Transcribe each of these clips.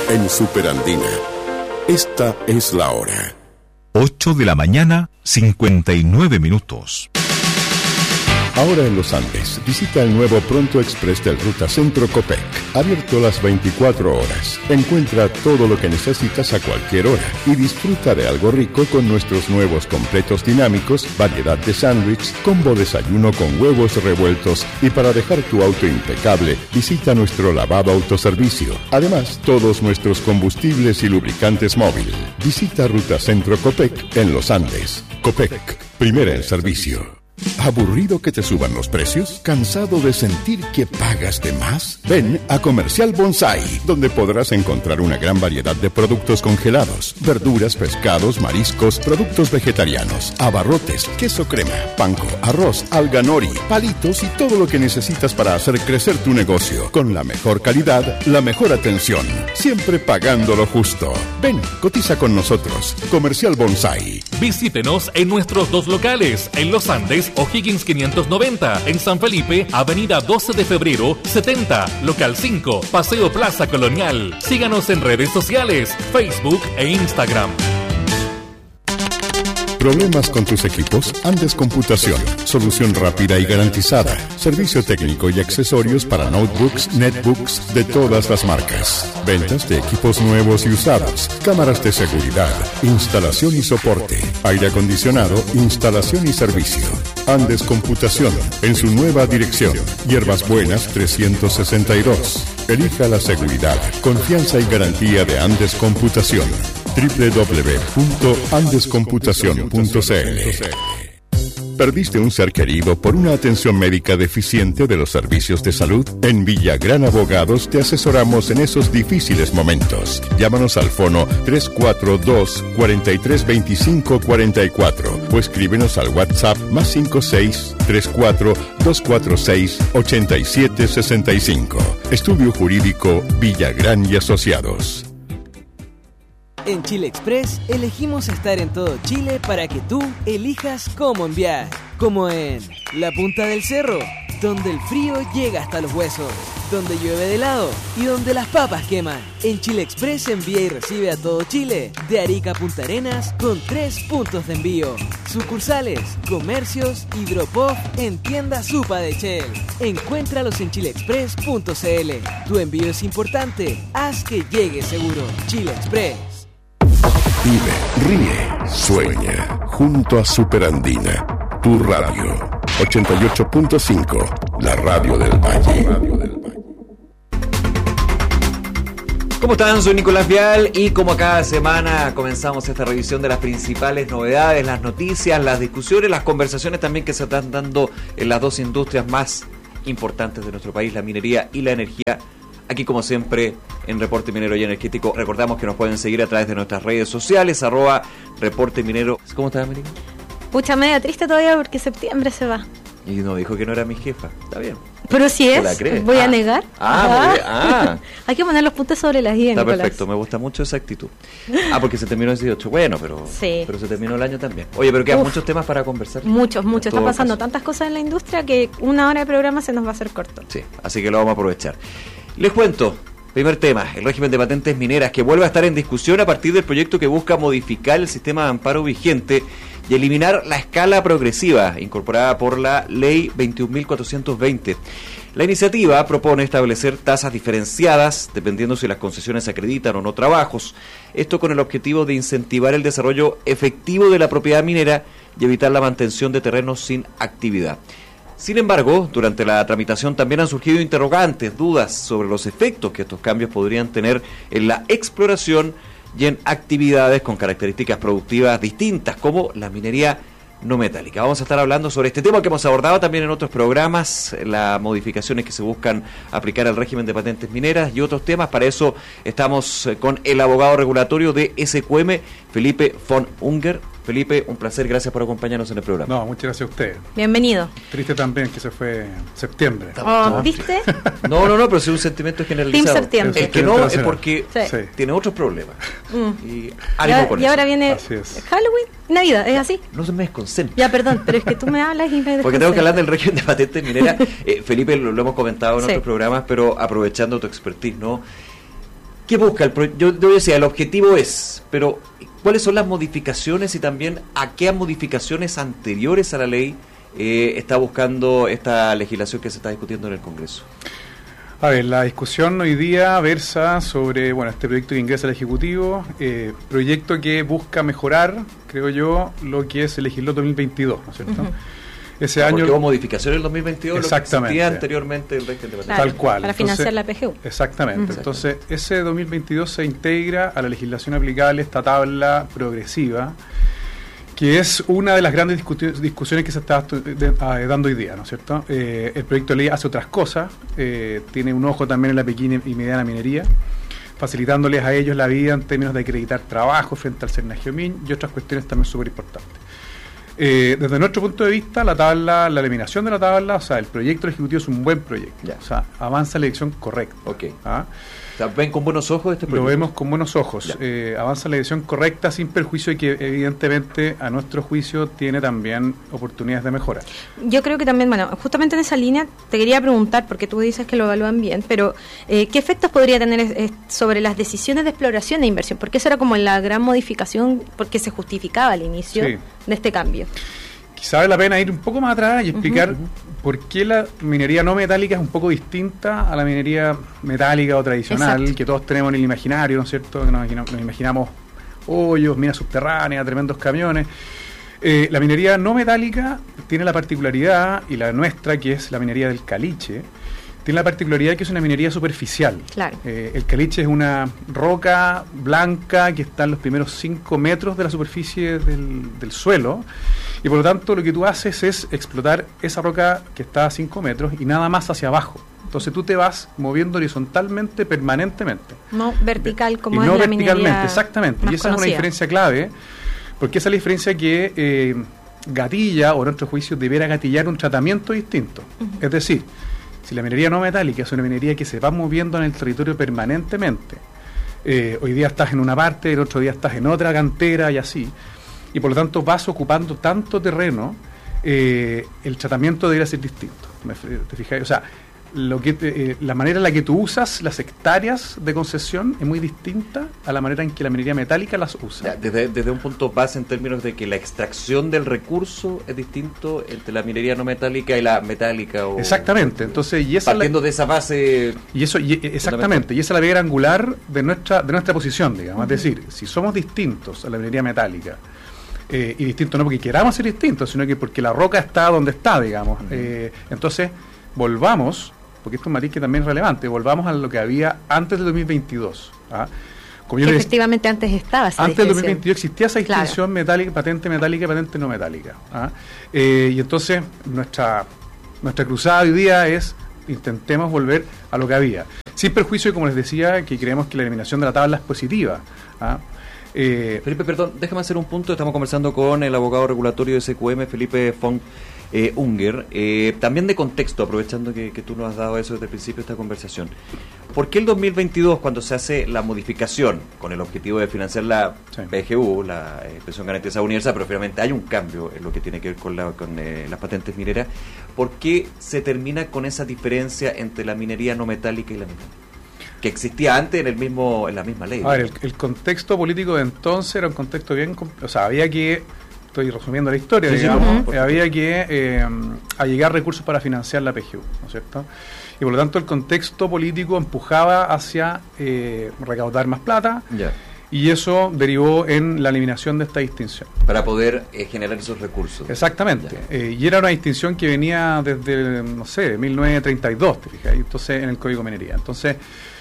en Superandina. Esta es la hora. 8 de la mañana, 59 minutos. Ahora en los Andes, visita el nuevo Pronto Express del Ruta Centro Copec. Abierto las 24 horas. Encuentra todo lo que necesitas a cualquier hora y disfruta de algo rico con nuestros nuevos completos dinámicos, variedad de sándwich, combo desayuno con huevos revueltos y para dejar tu auto impecable, visita nuestro lavado autoservicio. Además, todos nuestros combustibles y lubricantes móvil. Visita Ruta Centro Copec en los Andes. Copec, primera en servicio. ¿Aburrido que te suban los precios? ¿Cansado de sentir que pagas de más? Ven a Comercial Bonsai, donde podrás encontrar una gran variedad de productos congelados, verduras, pescados, mariscos, productos vegetarianos, abarrotes, queso crema, panko, arroz, alga nori, palitos y todo lo que necesitas para hacer crecer tu negocio. Con la mejor calidad, la mejor atención, siempre pagando lo justo. Ven, cotiza con nosotros. Comercial Bonsai. Visítenos en nuestros dos locales, en Los Andes, O'Higgins 590, en San Felipe, Avenida 12 de Febrero 70, Local 5, Paseo Plaza Colonial. Síganos en redes sociales, Facebook e Instagram. ¿Problemas con tus equipos? Andes Computación. Solución rápida y garantizada. Servicio técnico y accesorios para notebooks, netbooks de todas las marcas. Ventas de equipos nuevos y usados. Cámaras de seguridad. Instalación y soporte. Aire acondicionado, instalación y servicio. Andes Computación. En su nueva dirección. Hierbas Buenas 362. Elija la seguridad, confianza y garantía de Andes Computación. www.andescomputacion.cl. ¿Perdiste un ser querido por una atención médica deficiente de los servicios de salud? En Villagrán Abogados te asesoramos en esos difíciles momentos. Llámanos al fono 342-4325-44 o escríbenos al WhatsApp +56 34 246 8765. Estudio Jurídico Villagrán y Asociados. En Chile Express elegimos estar en todo Chile para que tú elijas cómo enviar. Como en la punta del cerro, donde el frío llega hasta los huesos, donde llueve de helado y donde las papas queman. En Chile Express envía y recibe a todo Chile, de Arica a Punta Arenas, con 3 puntos de envío. Sucursales, comercios y drop-off en tiendas Supa de Shell. Encuéntralos en chileexpress.cl. Tu envío es importante, haz que llegue seguro. Chile Express. Vive, ríe, sueña, junto a Superandina, tu radio, 88.5, la radio del Valle. ¿Cómo están? Soy Nicolás Vial y como cada semana comenzamos esta revisión de las principales novedades, las noticias, las discusiones, las conversaciones también que se están dando en las dos industrias más importantes de nuestro país, la minería y la energía. Aquí, como siempre, en Reporte Minero y Energético, recordamos que nos pueden seguir a través de nuestras redes sociales, @Reporte Minero. ¿Cómo estás, América? Pucha, media triste todavía porque septiembre se va. Y no dijo que no era mi jefa. Está bien. Pero si es, voy a negar. Muy bien. Hay que poner los puntos sobre las IES, Está Nicolás. perfecto, me gusta mucho esa actitud. Porque se terminó el 18. Bueno, pero se terminó el año también. Oye, pero quedan muchos temas para conversar. Muchos. Está pasando tantas cosas en la industria que una hora de programa se nos va a hacer corto. Sí, así que lo vamos a aprovechar. Les cuento, primer tema, el régimen de patentes mineras que vuelve a estar en discusión a partir del proyecto que busca modificar el sistema de amparo vigente y eliminar la escala progresiva incorporada por la Ley 21.420. La iniciativa propone establecer tasas diferenciadas dependiendo si las concesiones acreditan o no trabajos. Esto con el objetivo de incentivar el desarrollo efectivo de la propiedad minera y evitar la mantención de terrenos sin actividad. Sin embargo, durante la tramitación también han surgido interrogantes, dudas sobre los efectos que estos cambios podrían tener en la exploración y en actividades con características productivas distintas, como la minería no metálica. Vamos a estar hablando sobre este tema que hemos abordado también en otros programas, las modificaciones que se buscan aplicar al régimen de patentes mineras y otros temas. Para eso estamos con el abogado regulatorio de SQM, Felipe von Unger. Felipe, un placer, gracias por acompañarnos en el programa. No, muchas gracias a usted. Bienvenido. Triste también que se fue septiembre. ¿Viste? No, pero es un sentimiento generalizado. Team septiembre. El que no es porque tiene otros problemas. Y ahora viene Halloween, Navidad, ¿es así? No se me desconcentre. Ya, perdón, pero es que tú me hablas y me desconcentro. Porque tengo que hablar del régimen de patentes mineras. Felipe, lo hemos comentado en otros programas, pero aprovechando tu expertise, ¿no? ¿Qué busca el proyecto? Yo decía, el objetivo es, pero ¿cuáles son las modificaciones y también a qué modificaciones anteriores a la ley está buscando esta legislación que se está discutiendo en el Congreso? A ver, la discusión hoy día versa sobre este proyecto que ingresa al Ejecutivo, proyecto que busca mejorar, creo yo, lo que se legisló 2022, ¿no es cierto? Uh-huh. Ese año hubo modificación en el 2022, exactamente, lo que existía anteriormente el régimen de patentes. Tal cual. Para financiar la PGU. Exactamente. Entonces, ese 2022 se integra a la legislación aplicable esta tabla progresiva, que es una de las grandes discusiones que se está dando hoy día, ¿no es cierto? El proyecto de ley hace otras cosas, tiene un ojo también en la pequeña y mediana minería, facilitándoles a ellos la vida en términos de acreditar trabajo frente al Cernagiomín y otras cuestiones también súper importantes. Desde nuestro punto de vista, la eliminación de la tabla, o sea, el proyecto ejecutivo es un buen proyecto, ya. O sea, avanza en la dirección correcta. Okay. ¿Ah? O sea, ¿ven con buenos ojos este proyecto? Lo vemos con buenos ojos, avanza en la dirección correcta sin perjuicio de que evidentemente a nuestro juicio tiene también oportunidades de mejora. Yo creo que también, justamente en esa línea te quería preguntar, porque tú dices que lo evalúan bien, pero ¿qué efectos podría tener sobre las decisiones de exploración e inversión? Porque esa era como la gran modificación, porque se justificaba al inicio de este cambio. Quizá vale la pena ir un poco más atrás y explicar por qué la minería no metálica es un poco distinta a la minería metálica o tradicional. Exacto. Que todos tenemos en el imaginario, ¿no es cierto? Que nos imaginamos hoyos, minas subterráneas, tremendos camiones. La minería no metálica tiene la particularidad, y la nuestra, que es la minería del caliche, tiene la particularidad que es una minería superficial. Claro. El caliche es una roca blanca que está en los primeros 5 metros de la superficie del suelo, y por lo tanto lo que tú haces es explotar esa roca que está a 5 metros y nada más hacia abajo. Entonces tú te vas moviendo horizontalmente permanentemente. No vertical como y es no la verticalmente, minería exactamente. más Y esa conocida. es una diferencia clave, porque esa es la diferencia que gatilla, o en nuestro juicio debiera gatillar un tratamiento distinto. Uh-huh. Es decir, si la minería no metálica es una minería que se va moviendo en el territorio permanentemente, hoy día estás en una parte, el otro día estás en otra cantera y así, y por lo tanto vas ocupando tanto terreno, el tratamiento debería ser distinto. ¿Te fijas? O sea, la manera en la que tú usas las hectáreas de concesión es muy distinta a la manera en que la minería metálica las usa. Ya, desde un punto base en términos de que la extracción del recurso es distinto entre la minería no metálica y la metálica. Exactamente. Entonces, partiendo de esa base. Exactamente. Y esa es la piedra angular de nuestra posición, digamos. Uh-huh. Es decir, si somos distintos a la minería metálica, y distintos no porque queramos ser distintos, sino que porque la roca está donde está, digamos. Uh-huh. Entonces, volvamos, porque esto es un matiz que también es relevante, volvamos a lo que había antes del 2022. ¿Ah? Como que efectivamente antes estaba esa antes del distinción. 2022 existía esa distinción, claro, metálica, patente metálica y patente no metálica. ¿Ah? Y entonces nuestra cruzada hoy día es intentemos volver a lo que había. Sin perjuicio, como les decía, que creemos que la eliminación de la tabla es positiva. ¿Ah? Felipe, perdón, déjame hacer un punto. Estamos conversando con el abogado regulatorio de SQM, Felipe von Unger. También de contexto, aprovechando que tú nos has dado eso desde el principio de esta conversación. ¿Por qué el 2022, cuando se hace la modificación con el objetivo de financiar la PGU, la Pensión Garantizada Universal, pero finalmente hay un cambio en lo que tiene que ver con las patentes mineras, ¿por qué se termina con esa diferencia entre la minería no metálica y la metálica? Que existía antes en la misma ley. A ver, el contexto político de entonces era un contexto bien... O sea, había que... Estoy resumiendo la historia, digamos. Había que allegar recursos para financiar la PGU, ¿no es cierto? Y por lo tanto el contexto político empujaba hacia recaudar más plata. Yeah. Y eso derivó en la eliminación de esta distinción. Para poder generar esos recursos. Exactamente. Y era una distinción que venía desde, 1932, te fijas, entonces en el Código de Minería. Entonces...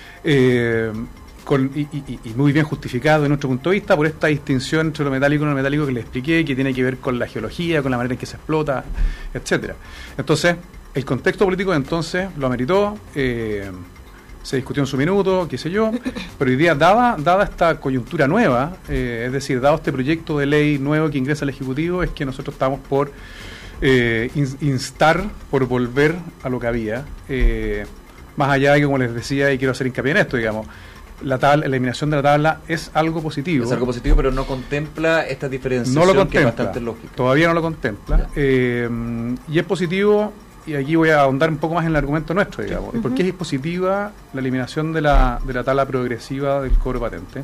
y muy bien justificado de nuestro punto de vista por esta distinción entre lo metálico y lo no metálico que les expliqué, que tiene que ver con la geología, con la manera en que se explota, etcétera. Entonces, el contexto político de entonces lo ameritó, se discutió en su minuto, qué sé yo, pero hoy día, dada esta coyuntura nueva, es decir, dado este proyecto de ley nuevo que ingresa al Ejecutivo, es que nosotros estamos por instar, por volver a lo que había, más allá de que, como les decía, y quiero hacer hincapié en esto, digamos, la eliminación de la tabla es algo positivo. Es algo positivo, pero no contempla esta diferenciación, no lo contempla, que es bastante lógica. Todavía no lo contempla. Y es positivo y aquí voy a ahondar un poco más en el argumento nuestro, digamos, ¿por qué es positiva la eliminación de la tabla progresiva del cobro patente?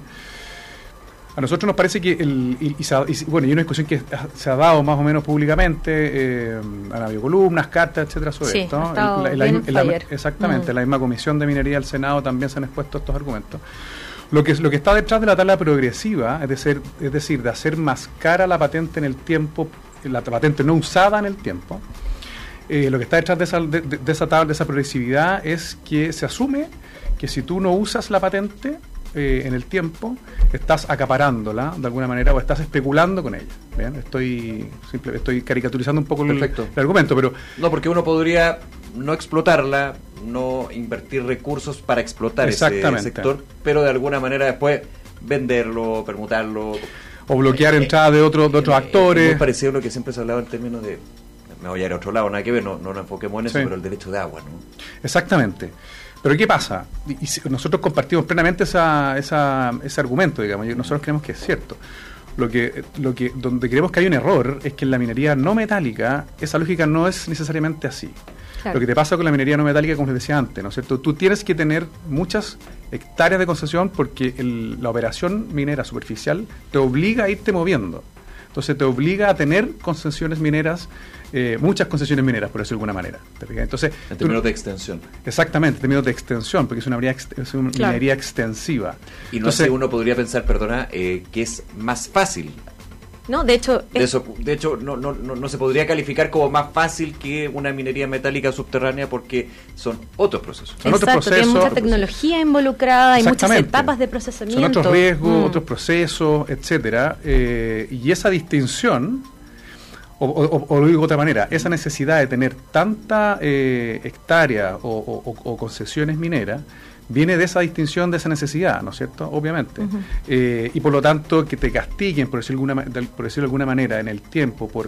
A nosotros nos parece que y una discusión que se ha dado más o menos públicamente, han habido columnas, cartas, etcétera, sobre esto. Exactamente, la misma Comisión de Minería del Senado también se han expuesto estos argumentos. Lo que está detrás de la tabla progresiva, es decir, de hacer más cara la patente en el tiempo, la patente no usada en el tiempo, lo que está detrás de esa tabla, de esa progresividad, es que se asume que si tú no usas la patente en el tiempo, estás acaparándola de alguna manera o estás especulando con ella. ¿Bien? Estoy caricaturizando un poco el argumento, pero... No, porque uno podría no explotarla, no invertir recursos para explotar ese sector, pero de alguna manera después venderlo, permutarlo... O bloquear entrada de otros actores. Es muy parecido a lo que siempre se hablaba en términos de... Me voy a ir a otro lado, nada que ver, no nos enfoquemos en eso, pero el derecho de agua, ¿no? Exactamente. Pero ¿qué pasa? Y nosotros compartimos plenamente ese argumento, digamos, y nosotros creemos que es cierto. Donde creemos que hay un error es que en la minería no metálica esa lógica no es necesariamente así. Claro. Lo que te pasa con la minería no metálica, como les decía antes, ¿no es cierto? Tú tienes que tener muchas hectáreas de concesión porque la operación minera superficial te obliga a irte moviendo. Entonces te obliga a tener concesiones mineras, muchas concesiones mineras, por decirlo de alguna manera. Entonces, en términos de extensión. Exactamente, en términos de extensión, porque es una minería extensiva. Y no sé, uno podría pensar, que es más fácil. No, de hecho... no se podría calificar como más fácil que una minería metálica subterránea porque son otros procesos. Hay mucha tecnología involucrada, hay muchas etapas de procesamiento. Son otros riesgos, otros procesos, etcétera. Y esa distinción, o lo digo de otra manera, esa necesidad de tener tanta hectárea o concesiones mineras, viene de esa distinción, de esa necesidad, ¿no es cierto? Obviamente. Y por lo tanto, que te castiguen, por decirlo de alguna manera, en el tiempo, por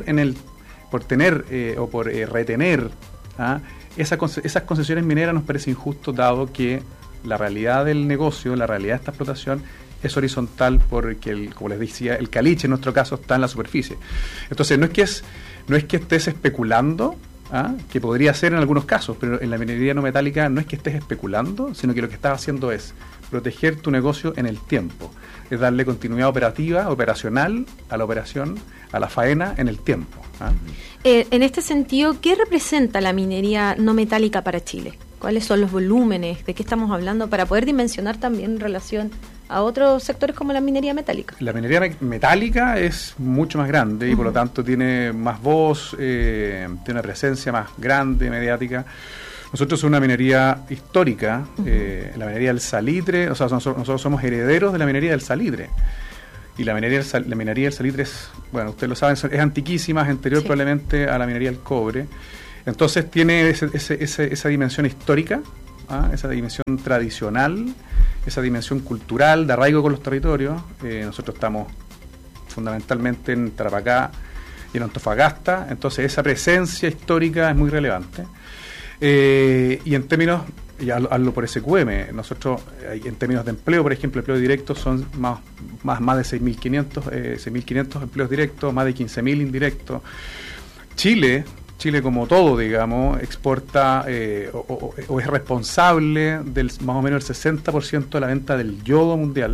retener esas concesiones mineras, nos parece injusto, dado que la realidad del negocio, la realidad de esta explotación, es horizontal porque, como les decía, el caliche en nuestro caso está en la superficie. Entonces, no es que estés especulando, que podría ser en algunos casos, pero en la minería no metálica no es que estés especulando, sino que lo que estás haciendo es proteger tu negocio en el tiempo, es darle continuidad operacional a la operación, a la faena en el tiempo. En este sentido, ¿qué representa la minería no metálica para Chile? ¿Cuáles son los volúmenes? ¿De qué estamos hablando? Para poder dimensionar también en relación a otros sectores como la minería metálica. La minería metálica es mucho más grande y por lo tanto tiene más voz, tiene una presencia más grande, mediática. Nosotros somos una minería histórica, la minería del salitre, o sea, nosotros somos herederos de la minería del salitre. Y la minería del salitre es, bueno, ustedes lo saben, es antiquísima, es anterior probablemente a la minería del cobre. Entonces tiene esa dimensión histórica, esa dimensión tradicional, esa dimensión cultural de arraigo con los territorios. Nosotros estamos fundamentalmente en Tarapacá y en Antofagasta, entonces esa presencia histórica es muy relevante. Y en términos, y hazlo por SQM, nosotros en términos de empleo, por ejemplo, empleo directo son más de 6.500 empleos directos, más de 15.000 indirectos. Chile como todo, digamos, exporta o es responsable del más o menos el 60% de la venta del yodo mundial.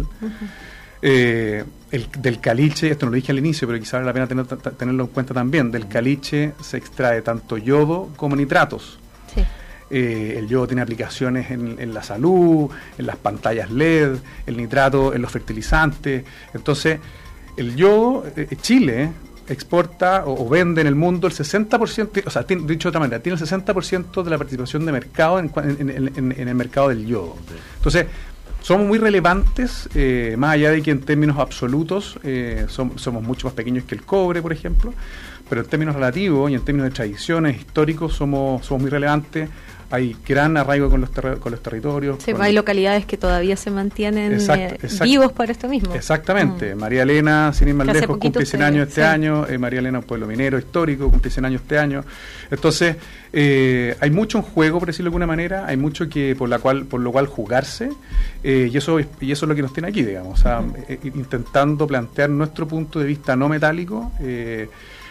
Del caliche, esto no lo dije al inicio, pero quizás vale la pena tenerlo en cuenta también. Del caliche se extrae tanto yodo como nitratos. Sí. El yodo tiene aplicaciones en la salud, en las pantallas LED, el nitrato en los fertilizantes. Entonces, el yodo, Chile exporta o vende en el mundo el 60%, o sea, dicho de otra manera, tiene el 60% de la participación de mercado en el mercado del yodo. Entonces, somos muy relevantes, más allá de que en términos absolutos somos mucho más pequeños que el cobre, por ejemplo, pero en términos relativos y en términos de tradiciones históricos somos muy relevantes. Hay gran arraigo con los territorios. Sí, hay localidades que todavía se mantienen vivos por esto mismo. Exactamente. María Elena, sin ir más lejos, cumple 100 años este año. María Elena, un pueblo minero histórico, cumple 100 años este año. Entonces, hay mucho en juego, por decirlo de alguna manera. Hay mucho por lo cual jugarse. Y eso es lo que nos tiene aquí, digamos. O sea, intentando plantear nuestro punto de vista no metálico,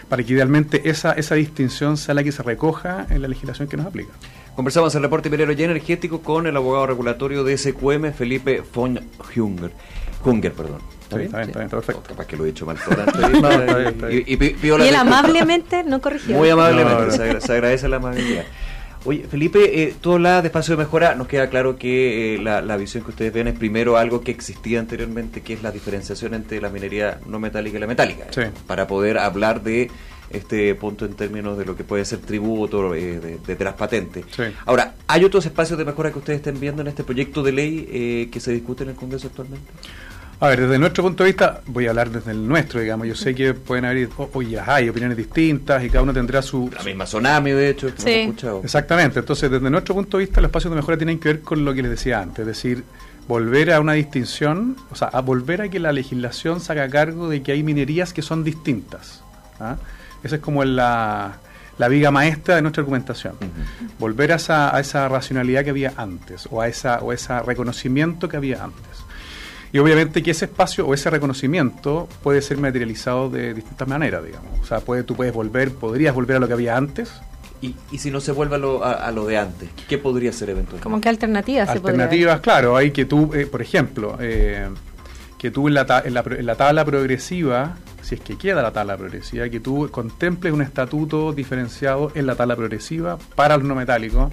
para que idealmente esa distinción sea la que se recoja en la legislación que nos aplica. Conversamos en el reporte minero y energético con el abogado regulatorio de SQM, Felipe von Hunger. Está bien, perfecto. Capaz que lo he dicho mal toda la entrevista. Y él amablemente no corrigió. Muy amablemente, se agradece la amabilidad. Oye, Felipe, tú hablabas de espacio de mejora. Nos queda claro que la visión que ustedes ven es primero algo que existía anteriormente, que es la diferenciación entre la minería no metálica y la metálica. Sí. Para poder hablar de este punto en términos de lo que puede ser tributo, de las patentes. Sí. Ahora, ¿hay otros espacios de mejora que ustedes estén viendo en este proyecto de ley que se discute en el Congreso actualmente? A ver, desde nuestro punto de vista, voy a hablar desde el nuestro, digamos. Yo sé que pueden haber, hay opiniones distintas y cada uno tendrá su... La misma Sonami, de hecho, que sí. hemos escuchado. Exactamente. Entonces, desde nuestro punto de vista, los espacios de mejora tienen que ver con lo que les decía antes, es decir, volver a una distinción, o sea, a volver a que la legislación se haga cargo de que hay minerías que son distintas. ¿Ah? Esa es como la viga maestra de nuestra argumentación. Uh-huh. Volver a esa racionalidad que había antes, o a ese reconocimiento que había antes. Y obviamente que ese espacio o ese reconocimiento puede ser materializado de distintas maneras, digamos. O sea, podrías volver a lo que había antes. Y si no se vuelve a lo de antes, ¿qué podría ser eventualmente? ¿Cómo qué alternativas se podría Alternativas, claro, hay que tú, por ejemplo, que tú en la tabla progresiva, si es que queda la tabla progresiva, que tú contemples un estatuto diferenciado en la tabla progresiva para los no metálicos.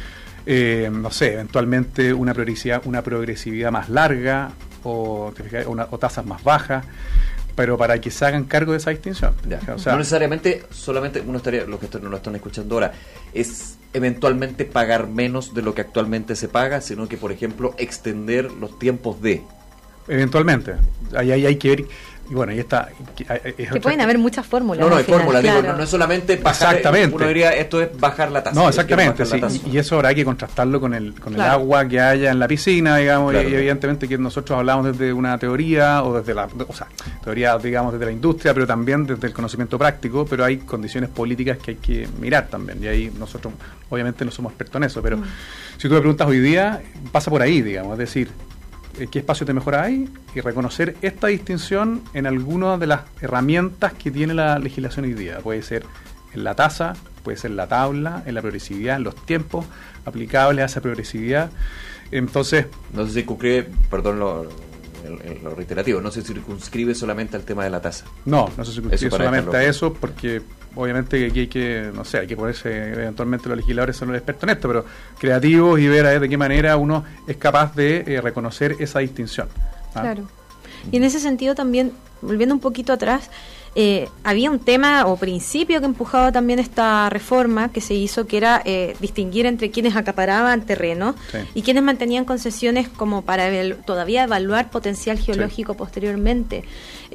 No sé, eventualmente una progresividad más larga o tasas más bajas, pero para que se hagan cargo de esa distinción. Ya. O sea, no necesariamente, solamente los que nos están escuchando ahora, es eventualmente pagar menos de lo que actualmente se paga, sino que, por ejemplo, extender los tiempos de... Eventualmente. Ahí hay que ver... Y bueno, ahí está. Que pueden haber muchas fórmulas. No, hay fórmulas, claro. digo, no es solamente bajar. Exactamente. Uno diría, esto es bajar la tasa. No, exactamente. Sí. Y eso ahora hay que contrastarlo con el agua que haya en la piscina, digamos, claro. Y evidentemente que nosotros hablamos desde una teoría, o desde teoría, digamos, desde la industria, pero también desde el conocimiento práctico, pero hay condiciones políticas que hay que mirar también. Y ahí nosotros, obviamente, no somos expertos en eso, pero si tú me preguntas hoy día, pasa por ahí, digamos, es decir, qué espacios de mejora hay y reconocer esta distinción en alguna de las herramientas que tiene la legislación hoy día. Puede ser en la tasa, puede ser en la tabla, en la progresividad, en los tiempos aplicables a esa progresividad. Entonces, no se circunscribe, perdón lo reiterativo, no se circunscribe solamente al tema de la tasa. No se circunscribe solamente a eso, porque obviamente aquí hay que ponerse, eventualmente los legisladores son los expertos en esto, pero creativos y ver a ver de qué manera uno es capaz de reconocer esa distinción. ¿Ah? Claro. Y en ese sentido también, volviendo un poquito atrás, había un tema o principio que empujaba también esta reforma que se hizo, que era distinguir entre quienes acaparaban terreno y quienes mantenían concesiones como para todavía evaluar potencial geológico posteriormente.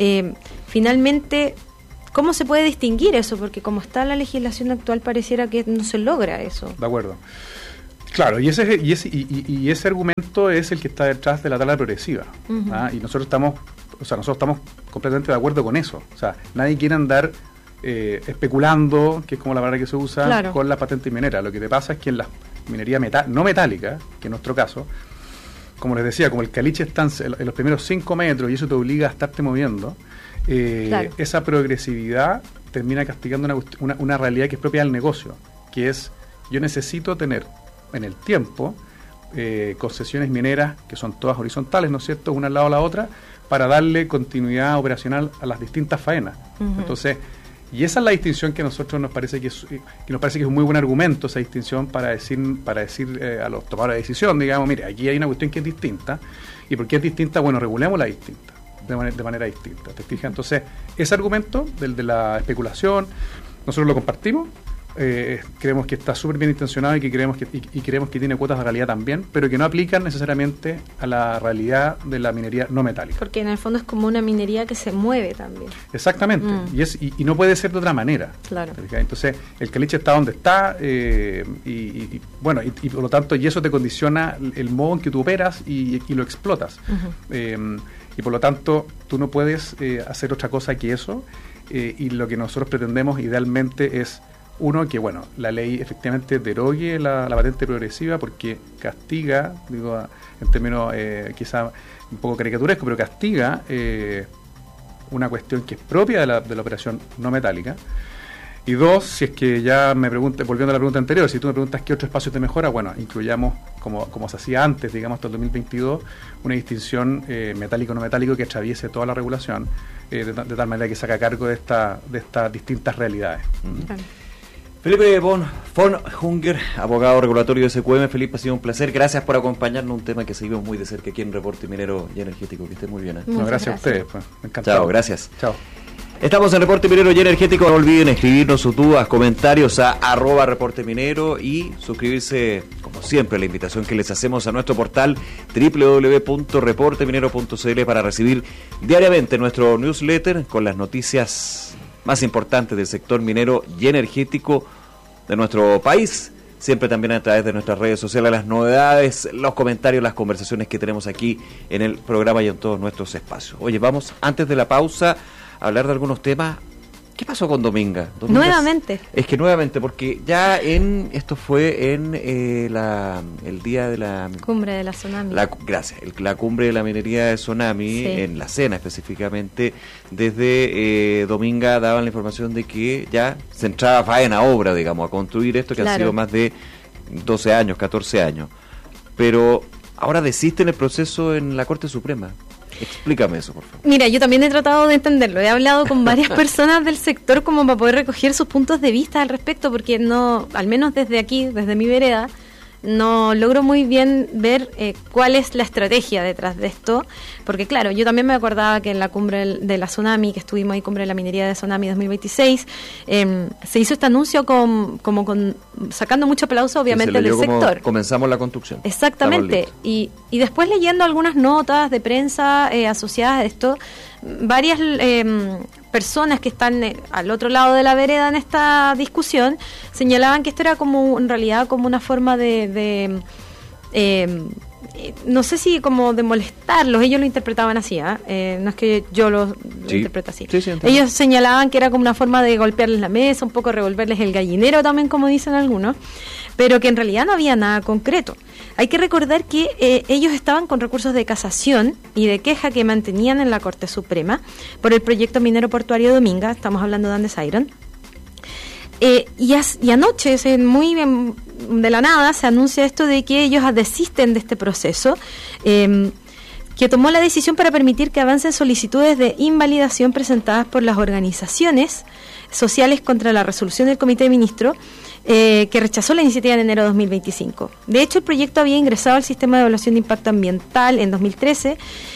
Finalmente, ¿cómo se puede distinguir eso? Porque como está la legislación actual pareciera que no se logra eso. De acuerdo. Claro, y ese argumento es el que está detrás de la tabla progresiva. Uh-huh. ¿Ah? Y nosotros estamos completamente de acuerdo con eso. O sea, nadie quiere andar especulando, que es como la palabra que se usa, con la patente minera. Lo que te pasa es que en la minería no metálica, que en nuestro caso, como les decía, como el caliche está en los primeros 5 metros y eso te obliga a estarte moviendo, esa progresividad termina castigando una realidad que es propia del negocio, que es, yo necesito tener en el tiempo concesiones mineras que son todas horizontales, ¿no es cierto?, una al lado de la otra, para darle continuidad operacional a las distintas faenas. Uh-huh. Entonces, y esa es la distinción que a nosotros nos parece que es un muy buen argumento, esa distinción para decir a los tomadores de decisión, digamos, mire, aquí hay una cuestión que es distinta, y ¿por qué es distinta? Bueno, regulémosla distinta, de manera distinta, ¿te fijas? Entonces, ese argumento del de la especulación, nosotros lo compartimos. Creemos que está súper bien intencionado y creemos que tiene cuotas de realidad también, pero que no aplican necesariamente a la realidad de la minería no metálica. Porque en el fondo es como una minería que se mueve también. Exactamente, y no puede ser de otra manera. Claro. Entonces, el caliche está donde está, y por lo tanto, y eso te condiciona el modo en que tú operas y lo explotas. Uh-huh. Y por lo tanto, tú no puedes hacer otra cosa que eso, y lo que nosotros pretendemos idealmente es la ley efectivamente derogue la patente progresiva porque castiga, digo en términos quizá un poco caricaturesco, pero castiga una cuestión que es propia de la operación no metálica. Y dos, si es que ya me pregunté, volviendo a la pregunta anterior, si tú me preguntas qué otro espacio de mejora, bueno, incluyamos, como se hacía antes, digamos, hasta el 2022, una distinción metálico no metálico que atraviese toda la regulación, de tal manera que se haga cargo de estas distintas realidades. Felipe von Hunger, abogado regulatorio de SQM. Felipe, ha sido un placer. Gracias por acompañarnos en un tema que seguimos muy de cerca aquí en Reporte Minero y Energético. Que esté muy bien. Gracias a ustedes. Pues, me encantado. Chao, gracias. Chao. Estamos en Reporte Minero y Energético. No olviden escribirnos sus dudas, comentarios a @Reporte Minero y suscribirse, como siempre, a la invitación que les hacemos a nuestro portal www.reporteminero.cl para recibir diariamente nuestro newsletter con las noticias más importantes del sector minero y energético de nuestro país. Siempre también a través de nuestras redes sociales, las novedades, los comentarios, las conversaciones que tenemos aquí en el programa y en todos nuestros espacios. Oye, vamos, antes de la pausa, a hablar de algunos temas. ¿Qué pasó con Dominga? Nuevamente. Es que nuevamente, porque ya esto fue en el día de la cumbre de la Sonami. Gracias, la cumbre de la minería de Sonami, sí. En la cena específicamente, desde Dominga daban la información de que ya se entraba faena obra, digamos, a construir esto que han sido más de 12 años, 14 años. Pero ahora desisten el proceso en la Corte Suprema. Explícame eso, por favor. Mira, yo también he tratado de entenderlo. He hablado con varias personas del sector como para poder recoger sus puntos de vista al respecto, porque no, al menos desde aquí, desde mi vereda, no logro muy bien ver cuál es la estrategia detrás de esto, porque claro, yo también me acordaba que en la cumbre de la Sonami, que estuvimos ahí, cumbre de la minería de Sonami 2026, se hizo este anuncio sacando mucho aplauso obviamente del sector. Comenzamos la construcción. Exactamente, y después leyendo algunas notas de prensa asociadas a esto, varias personas que están al otro lado de la vereda en esta discusión señalaban que esto era en realidad como una forma de no sé si como de molestarlos, ellos lo interpretaban así, no es que yo lo interprete así. Sí, ellos señalaban que era como una forma de golpearles la mesa, un poco revolverles el gallinero también, como dicen algunos, pero que en realidad no había nada concreto. Hay que recordar que ellos estaban con recursos de casación y de queja que mantenían en la Corte Suprema por el proyecto minero portuario Dominga, estamos hablando de Andes Iron. Y anoche, muy de la nada, se anuncia esto de que ellos desisten de este proceso, que tomó la decisión para permitir que avancen solicitudes de invalidación presentadas por las organizaciones sociales contra la resolución del Comité de Ministros, que rechazó la iniciativa en enero de 2025. De hecho, el proyecto había ingresado al sistema de evaluación de impacto ambiental en 2013,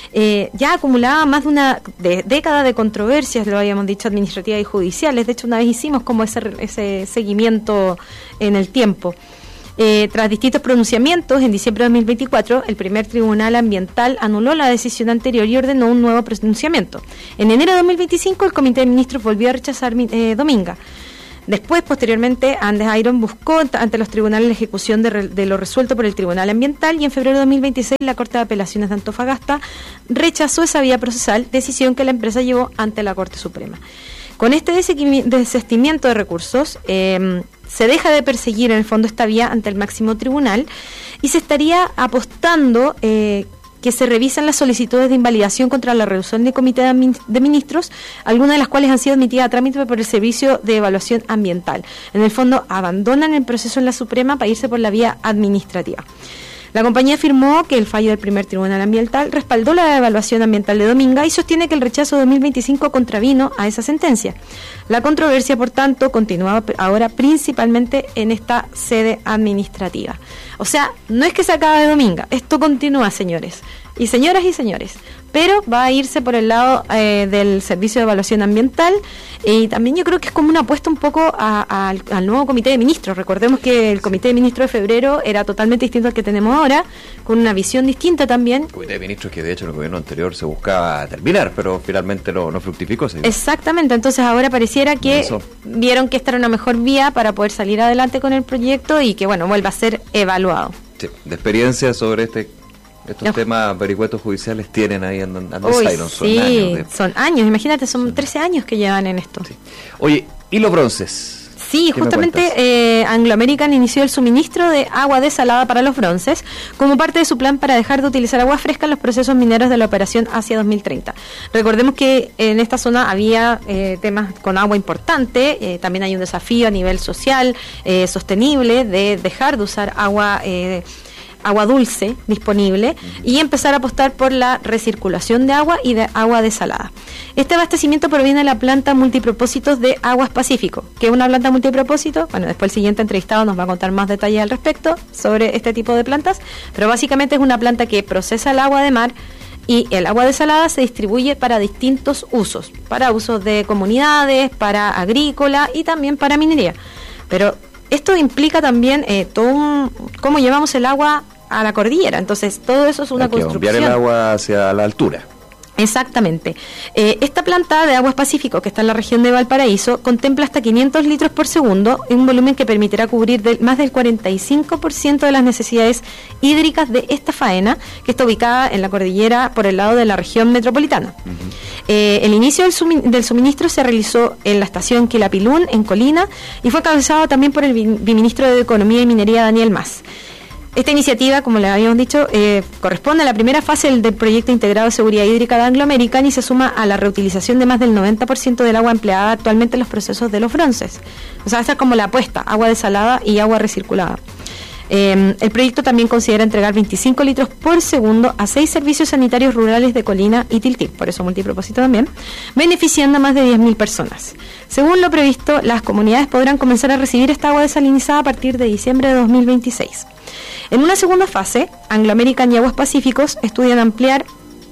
ya acumulaba más de una década de controversias, lo habíamos dicho, administrativas y judiciales. De hecho, una vez hicimos como ese seguimiento en el tiempo. Tras distintos pronunciamientos, en diciembre de 2024, el primer tribunal ambiental anuló la decisión anterior y ordenó un nuevo pronunciamiento. En enero de 2025, el Comité de Ministros volvió a rechazar Dominga. Después, posteriormente, Andes Iron buscó ante los tribunales la ejecución de lo resuelto por el Tribunal Ambiental y en febrero de 2026 la Corte de Apelaciones de Antofagasta rechazó esa vía procesal, decisión que la empresa llevó ante la Corte Suprema. Con este desistimiento de recursos, se deja de perseguir en el fondo esta vía ante el máximo tribunal y se estaría apostando que se revisan las solicitudes de invalidación contra la resolución del Comité de Ministros, algunas de las cuales han sido admitidas a trámite por el Servicio de Evaluación Ambiental. En el fondo, abandonan el proceso en la Suprema para irse por la vía administrativa. La compañía afirmó que el fallo del primer tribunal ambiental respaldó la evaluación ambiental de Dominga y sostiene que el rechazo de 2025 contravino a esa sentencia. La controversia, por tanto, continúa ahora principalmente en esta sede administrativa. O sea, no es que se acabe Dominga, esto continúa, señores y señoras y señores, pero va a irse por el lado del Servicio de Evaluación Ambiental y también yo creo que es como una apuesta un poco al nuevo Comité de Ministros. Recordemos que el Comité de Ministros de febrero era totalmente distinto al que tenemos ahora, con una visión distinta también. Comité de Ministros que de hecho en el gobierno anterior se buscaba terminar, pero finalmente no fructificó. Exactamente, entonces ahora pareciera que vieron que esta era una mejor vía para poder salir adelante con el proyecto y que bueno, vuelva a ser evaluado. Sí, de experiencia sobre estos temas vericuetos judiciales tienen ahí en Andes Iron. Son años, imagínate, son 13 años que llevan en esto. Sí. Oye, ¿y los bronces? Sí, justamente Anglo American inició el suministro de agua desalada para los bronces como parte de su plan para dejar de utilizar agua fresca en los procesos mineros de la operación hacia 2030. Recordemos que en esta zona había temas con agua importante, también hay un desafío a nivel social, sostenible, de dejar de usar agua dulce disponible y empezar a apostar por la recirculación de agua y de agua desalada. Este abastecimiento proviene de la planta multipropósitos de Aguas Pacífico, que es una planta multipropósito. Bueno, después el siguiente entrevistado nos va a contar más detalles al respecto sobre este tipo de plantas, pero básicamente es una planta que procesa el agua de mar y el agua desalada se distribuye para distintos usos, para usos de comunidades, para agrícola y también para minería. Pero esto implica también cómo llevamos el agua a la cordillera. Entonces, todo eso es una construcción. Enviar el agua hacia la altura. Exactamente. Esta planta de Aguas Pacífico, que está en la región de Valparaíso, contempla hasta 500 litros por segundo, en un volumen que permitirá cubrir más del 45% de las necesidades hídricas de esta faena, que está ubicada en la cordillera por el lado de la región metropolitana. El inicio del suministro se realizó en la estación Quilapilún, en Colina, y fue encabezado también por el viceministro de Economía y Minería, Daniel Mas. Esta iniciativa, como le habíamos dicho, corresponde a la primera fase del proyecto integrado de seguridad hídrica de Anglo American y se suma a la reutilización de más del 90% del agua empleada actualmente en los procesos de los bronces. O sea, esta es como la apuesta, agua desalada y agua recirculada. El proyecto también considera entregar 25 litros por segundo a 6 servicios sanitarios rurales de Colina y Tiltil, por eso multipropósito también, beneficiando a más de 10.000 personas. Según lo previsto, las comunidades podrán comenzar a recibir esta agua desalinizada a partir de diciembre de 2026. En una segunda fase, Anglo American y Aguas Pacífico estudian ampliar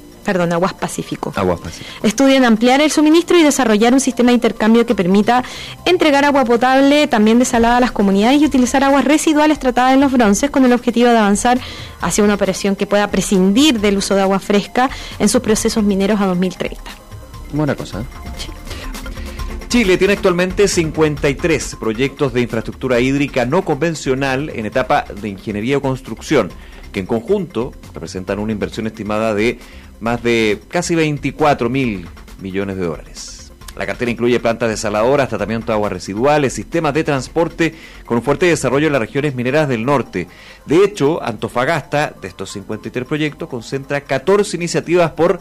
el suministro y desarrollar un sistema de intercambio que permita entregar agua potable también desalada a las comunidades y utilizar aguas residuales tratadas en los bronces con el objetivo de avanzar hacia una operación que pueda prescindir del uso de agua fresca en sus procesos mineros a 2030. Buena cosa, ¿eh? Sí. Chile tiene actualmente 53 proyectos de infraestructura hídrica no convencional en etapa de ingeniería o construcción, que en conjunto representan una inversión estimada de más de casi 24.000 millones de dólares. La cartera incluye plantas desaladoras, tratamiento de aguas residuales, sistemas de transporte con un fuerte desarrollo en las regiones mineras del norte. De hecho, Antofagasta, de estos 53 proyectos, concentra 14 iniciativas por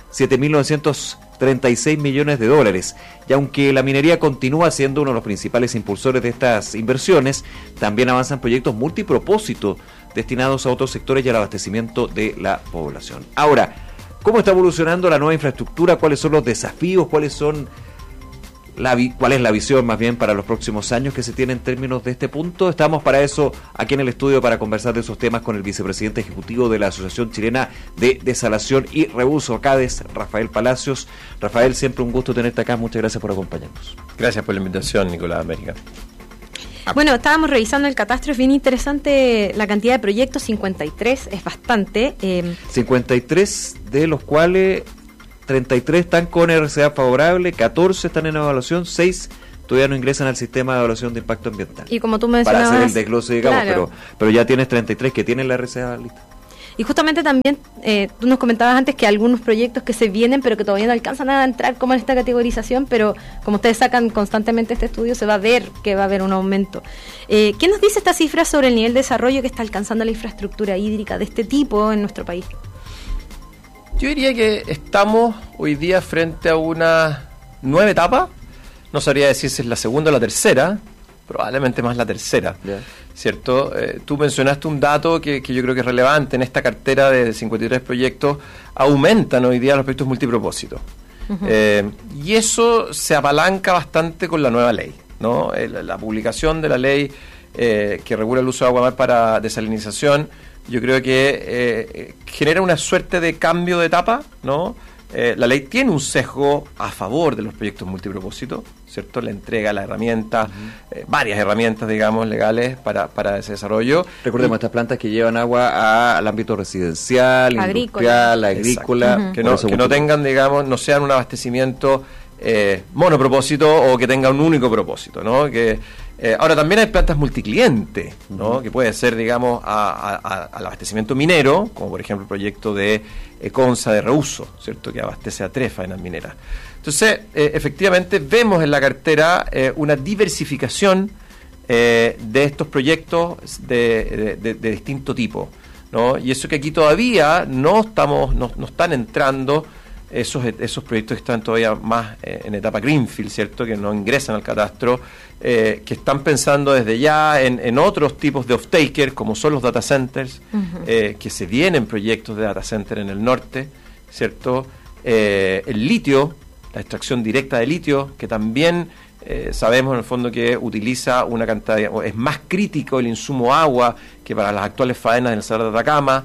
7.936 millones de dólares. Y aunque la minería continúa siendo uno de los principales impulsores de estas inversiones, también avanzan proyectos multipropósito destinados a otros sectores y al abastecimiento de la población. Ahora, ¿cómo está evolucionando la nueva infraestructura? ¿Cuáles son los desafíos? ¿Cuál es la visión más bien para los próximos años que se tiene en términos de este punto? Estamos para eso aquí en el estudio para conversar de esos temas con el vicepresidente ejecutivo de la Asociación Chilena de Desalación y Reuso, ACADES, Rafael Palacios. Rafael, siempre un gusto tenerte acá. Muchas gracias por acompañarnos. Gracias por la invitación, Nicolás América. Bueno, estábamos revisando el catastro, es bien interesante la cantidad de proyectos, 53, es bastante. 53, de los cuales 33 están con RCA favorable, 14 están en evaluación, 6 todavía no ingresan al sistema de evaluación de impacto ambiental. Y como tú mencionabas, para hacer el desglose, digamos, claro, pero ya tienes 33 que tienen la RCA lista. Y justamente también tú nos comentabas antes que algunos proyectos que se vienen pero que todavía no alcanzan a entrar como en esta categorización, pero como ustedes sacan constantemente este estudio, se va a ver que va a haber un aumento. ¿Qué nos dice esta cifra sobre el nivel de desarrollo que está alcanzando la infraestructura hídrica de este tipo en nuestro país? Yo diría que estamos hoy día frente a una nueva etapa. No sabría decir si es la segunda o la tercera, probablemente más la tercera. Yeah. ¿Cierto? Tú mencionaste un dato que yo creo que es relevante. En esta cartera de 53 proyectos aumentan hoy día los proyectos multipropósitos. Uh-huh. Y eso se apalanca bastante con la nueva ley, ¿no? La publicación de la ley que regula el uso de agua mar para desalinización, yo creo que genera una suerte de cambio de etapa, ¿no? La ley tiene un sesgo a favor de los proyectos multipropósitos, ¿cierto? Le entrega la herramienta, varias herramientas, digamos, legales para ese desarrollo. Recordemos, estas plantas que llevan agua al ámbito residencial, industrial, agrícola, uh-huh, que no tengan, digamos, no sean un abastecimiento monopropósito o que tenga un único propósito, ¿no? Que Ahora también hay plantas multicliente, ¿no? Que puede ser, digamos, al abastecimiento minero, como por ejemplo el proyecto de Consa de reuso, ¿cierto? Que abastece a 3 faenas mineras. Entonces, efectivamente, vemos en la cartera una diversificación de estos proyectos de distinto tipo, ¿no? Y eso que aquí todavía no están entrando esos proyectos que están todavía más en etapa greenfield, ¿cierto? Que no ingresan al catastro, que están pensando desde ya en otros tipos de off-taker, como son los data centers, que se vienen proyectos de data center en el norte, ¿cierto? El litio, la extracción directa de litio, que también sabemos en el fondo que utiliza una cantidad, es más crítico el insumo agua que para las actuales faenas del Cerro de Atacama.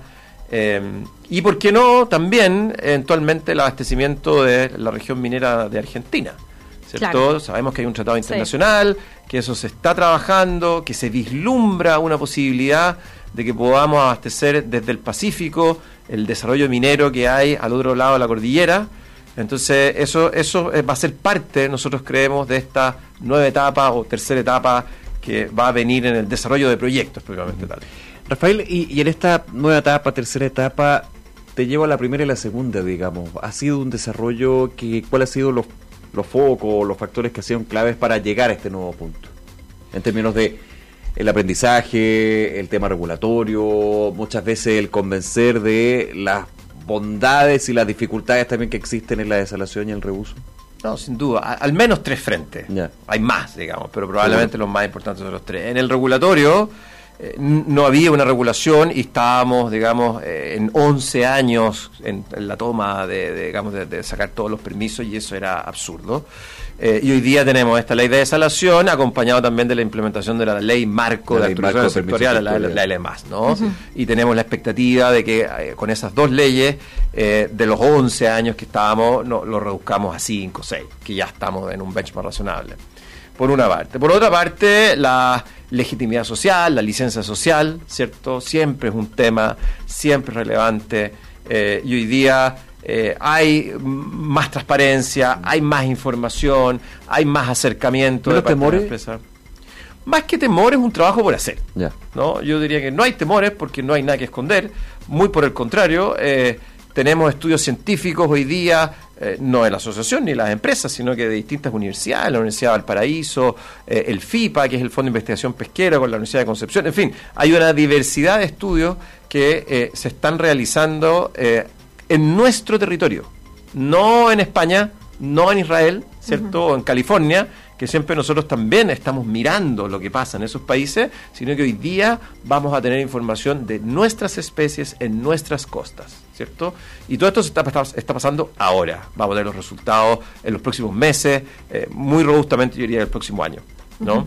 Y por qué no también eventualmente el abastecimiento de la región minera de Argentina, ¿cierto? Claro. Sabemos que hay un tratado internacional, que eso se está trabajando, que se vislumbra una posibilidad de que podamos abastecer desde el Pacífico el desarrollo minero que hay al otro lado de la cordillera. Entonces eso va a ser parte, nosotros creemos, de esta nueva etapa o tercera etapa que va a venir en el desarrollo de proyectos propiamente tal. Rafael, y en esta nueva etapa, tercera etapa, te llevo a la primera y la segunda, digamos. ¿Ha sido un desarrollo cuál ha sido los focos, los factores que han sido claves para llegar a este nuevo punto? En términos de el aprendizaje, el tema regulatorio, muchas veces el convencer de las bondades y las dificultades también que existen en la desalación y el reuso. No, sin duda, al menos 3 frentes. Yeah. Hay más, digamos, pero probablemente los más importantes son los 3. En el regulatorio no había una regulación y estábamos, digamos, en 11 años en la toma de sacar todos los permisos, y eso era absurdo. Y hoy día tenemos esta ley de desalación acompañado también de la implementación de la ley marco de actualización sectorial, la LMAS, ¿no? Y tenemos la expectativa de que con esas 2 leyes de los 11 años que estábamos lo reduzcamos a 5 o 6, que ya estamos en un benchmark razonable, por una parte. Por otra parte, la legitimidad social, la licencia social, ¿cierto? Siempre es un tema, siempre relevante, y hoy día hay más transparencia, hay más información, hay más acercamiento. ¿Pero temores? Más que temores, es un trabajo por hacer, yeah. ¿no? Yo diría que no hay temores porque no hay nada que esconder, muy por el contrario. Tenemos estudios científicos hoy día, no de la asociación ni de las empresas, sino que de distintas universidades, la Universidad de Valparaíso, el FIPA, que es el Fondo de Investigación Pesquera, con la Universidad de Concepción, en fin, hay una diversidad de estudios que se están realizando en nuestro territorio, no en España, no en Israel, ¿cierto? O en California, que siempre nosotros también estamos mirando lo que pasa en esos países, sino que hoy día vamos a tener información de nuestras especies en nuestras costas, ¿cierto? Y todo esto está pasando ahora. Vamos a ver los resultados en los próximos meses, muy robustamente yo diría el próximo año, ¿no?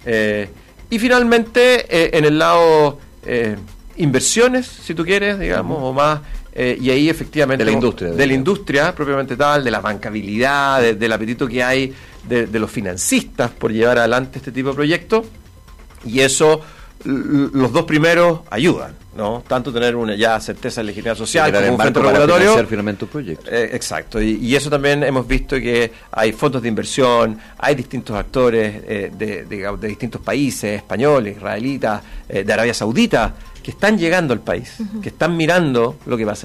Y finalmente, en el lado inversiones, si tú quieres, digamos, o más, y ahí efectivamente de la industria propiamente tal, de la bancabilidad, del apetito que hay de los financistas por llevar adelante este tipo de proyectos, y eso los 2 primeros ayudan, ¿no? Tanto tener una ya certeza de legitimidad social como un frente regulatorio. Finalmente un proyecto. Exacto, y eso también hemos visto que hay fondos de inversión, hay distintos actores de distintos países, españoles, israelitas, de Arabia Saudita, que están llegando al país, que están mirando lo que pasa